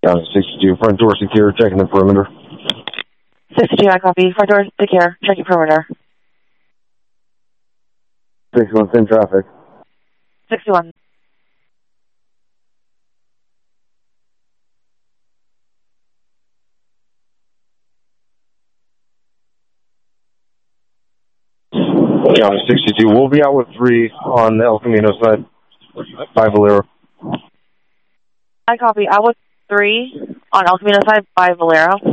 62, front door secure, checking the perimeter. 62, I copy. Front door secure, checking perimeter. 61, thin traffic. 61. Yeah, 62. We'll be out with 3 on the El Camino side by Valero. I copy. Out with 3 on El Camino side by Valero.